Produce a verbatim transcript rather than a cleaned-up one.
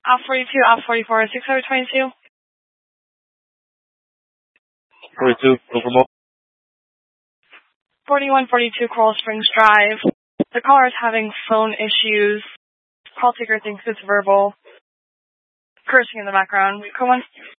Off forty-two, off forty-four, six hundred twenty-two. forty-two, go for both. forty-one forty-two Coral Springs Drive. The caller is having phone issues. Call taker thinks it's verbal. Cursing in the background. Come on.